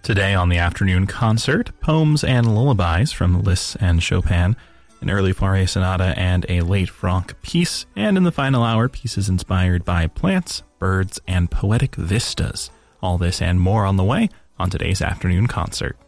Today on the afternoon concert, poems and lullabies from Liszt and Chopin, an early Fauré sonata and a late Franck piece, and in the final hour, pieces inspired by plants, birds, and poetic vistas. All this and more on the way on today's afternoon concert.